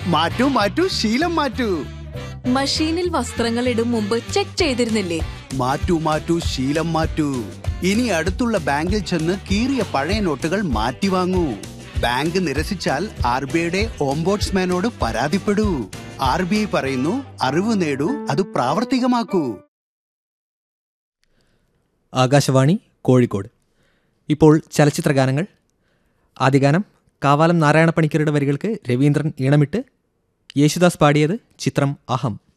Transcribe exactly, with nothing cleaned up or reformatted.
മാറ്റൂ മാറ്റൂ ശീലം മാറ്റൂ. മഷീനിൽ വസ്ത്രങ്ങൾ ഇടും മുമ്പ് ചെക്ക് ചെയ്തിരുന്നില്ലേ? മാറ്റൂ മാറ്റൂ ശീലം മാറ്റൂ. ഇനി അടുത്തുള്ള ബാങ്കിൽ ചെന്ന് കീറിയ പഴയ നോട്ടുകൾ മാറ്റി വാങ്ങൂ. ബാങ്ക് നിരസിച്ചാൽ ആർ ബി ഐയുടെ ഓംബോഡ്സ്മാനോട് പരാതിപ്പെടൂ. ആർ ബി ഐ പറയുന്നു, അറിവ് നേടൂ, അത് പ്രാവർത്തികമാക്കൂ. ആകാശവാണി കോഴിക്കോട്. ഇപ്പോൾ ചലച്ചിത്ര ഗാനങ്ങൾ. ആദ്യ ഗാനം കാവാലം നാരായണ പണിക്കരുടെ വരികൾക്ക് രവീന്ദ്രൻ ഈണമിട്ട് യേശുദാസ് പാടിയത്. ചിത്രം അഹം.